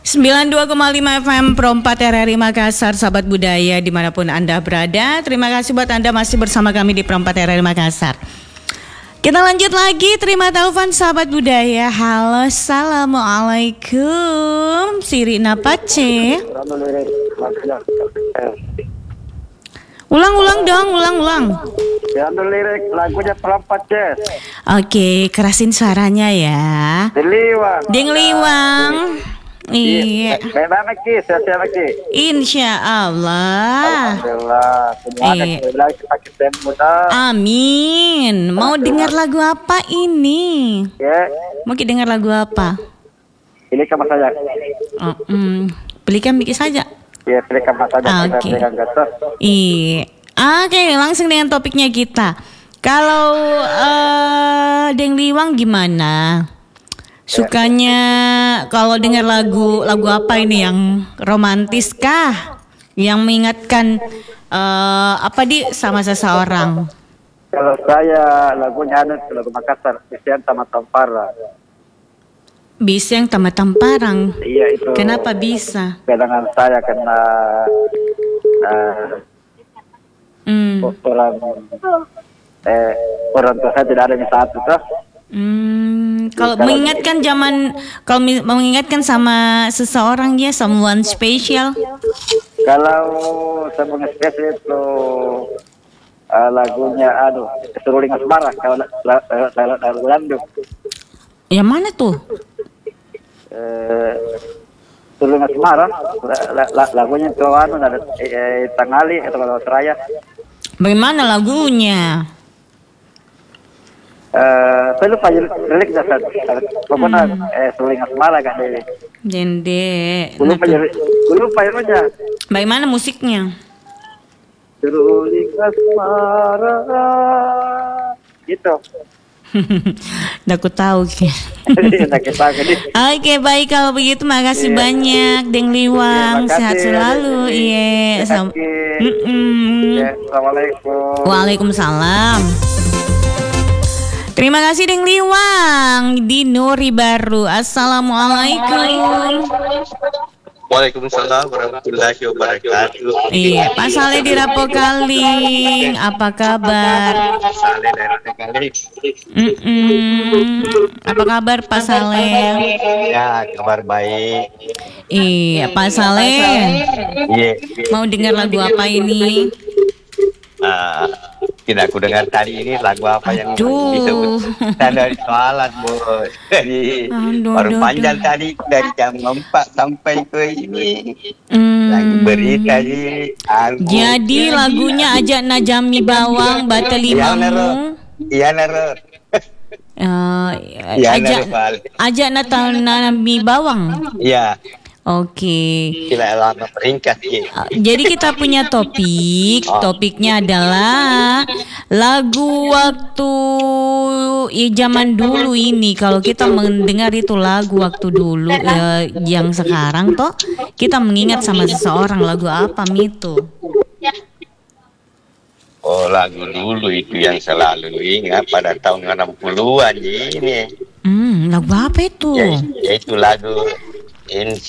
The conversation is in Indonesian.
92,5 FM Pro 4 RRI Makassar, sahabat budaya dimanapun Anda berada. Terima kasih buat Anda masih bersama kami di Pro 4 RRI Makassar. Kita lanjut lagi, terima telepon sahabat budaya. Halo, assalamualaikum. Sirina Pace. Ulang dong, ulang. Ya, lirik lagunya Perempat Jazz. Oke, kerasin suaranya ya. Ding Liwang. Iya. Baik banget Ki, sehat-sehat Ki. Insya Allah. Alhamdulillah. Semuanya lagi pakai tem muda. Amin. Mau dengar lagu apa ini? Ya. Mau dengar lagu apa? Pilih kamar saja. Belikan bikin saja. Ya, pilih kamar saja. Oke. Iya. Oke, langsung dengan topiknya kita. Kalau Deng Liwang gimana? Sukanya kalau dengar lagu apa ini, yang romantis kah? Yang mengingatkan sama seseorang? Kalau saya lagunya lagu Makassar, Bisian Tama Tampara. Bisian Tama Tamparang. Iya itu. Kenapa bisa? Kedangan saya karena orang tua saya tidak ada yang satu tuh. Kalau mengingatkan sama seseorang ya, someone special. Kalau someone special itu lagunya Seruling Asmara, kalau lagu Landung. Yang mana tuh? Seruling Asmara, lagunya itu ada Tangali atau kalau Seraya. Bagaimana lagunya? Saya lupa lirik dasar. Pokoknya Seruling Asmara kan deh. Dende. Lupa aja. Bagaimana musiknya? Seruling Asmara. Gitu. Aku tahu. Oke, baik kalau begitu, makasih banyak Deng Liwang. Sehat selalu. Iya. Assalamualaikum. Waalaikumsalam. Terima kasih Deng Liwang di Nuri Baru. Assalamualaikum. Waalaikumsalam warahmatullahi wabarakatuh. Iya, Pak Saleh di Rapokaling, apa kabar? Saleh dari Rapokaling. Apa kabar Pak Saleh? Ya, kabar baik. Iya, Pak Saleh. Iya. Mau dengar lagu apa ini? Tidak aku dengar tadi ini lagu apa yang disebut dari soalan bos. Jadi baru panjang tadi dari jam 4 sampai ke ini. Lagi berita ini. Jadi lagunya Ajak Najami Bawang Batelimamu. Iya Nero. Ajak Najami Bawang. Iya. Oke. Tidak lama peringkat ya. Jadi kita punya topiknya adalah lagu waktu zaman dulu ini. Kalau kita mendengar itu lagu waktu dulu, yang sekarang toh kita mengingat sama seseorang, lagu apa itu? Oh, lagu dulu itu yang selalu ingat pada tahun 60-an ini. Lagu apa itu? Yaitu lagu NC